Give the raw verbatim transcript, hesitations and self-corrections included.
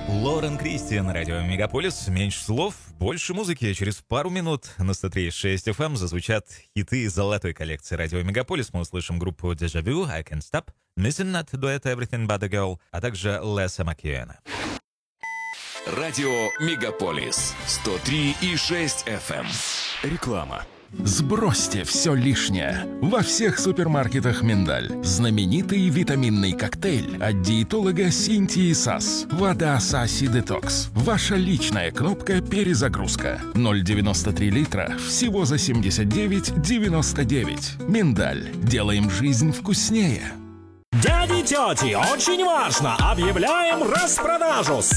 Лорен Кристи на радио Мегаполис. Меньше слов, больше музыки. Через пару минут на сто три и шесть эф эм зазвучат хиты из золотой коллекции радио Мегаполис. Мы услышим группу Deja Vu, I Can't Stop, Missing от дуэта Everything But A Girl, а также Леса Маккиена. Радио Мегаполис сто три и шесть эф эм. Реклама. Сбросьте все лишнее. Во всех супермаркетах «Миндаль». Знаменитый витаминный коктейль от диетолога Синтии Сас. Вода Саси Детокс. Ваша личная кнопка «Перезагрузка». ноль девяносто три литра. Всего за семьдесят девять девяносто девять. «Миндаль». Делаем жизнь вкуснее. Дяди, тети, очень важно! Объявляем распродажу!